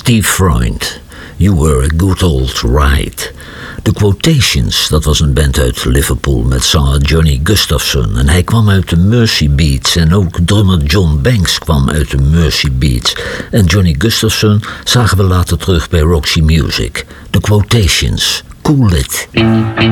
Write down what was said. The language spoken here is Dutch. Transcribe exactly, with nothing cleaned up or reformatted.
Steve Freund, You Were a Good Old Ride. The Quotations, dat was een band uit Liverpool met zanger Johnny Gustafson. En hij kwam uit de Mersey Beats en ook drummer John Banks kwam uit de Mersey Beats. En Johnny Gustafson zagen we later terug bij Roxy Music. The Quotations, Cool It.